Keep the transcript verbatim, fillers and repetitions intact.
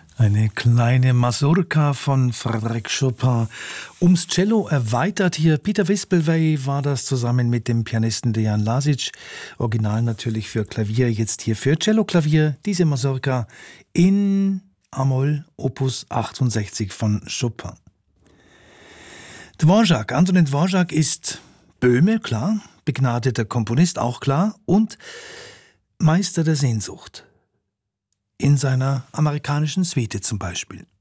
Eine kleine Mazurka von Frédéric Chopin. Ums Cello erweitert hier Peter Wispelwey war das zusammen mit dem Pianisten Dejan Lasic. Original natürlich für Klavier, jetzt hier für Cello-Klavier. Diese Mazurka in A-Moll, Opus achtundsechzig von Chopin. Dvorak, Antonín Dvorak ist Böhme, klar, begnadeter Komponist, auch klar, und Meister der Sehnsucht. In seiner amerikanischen Suite zum Beispiel.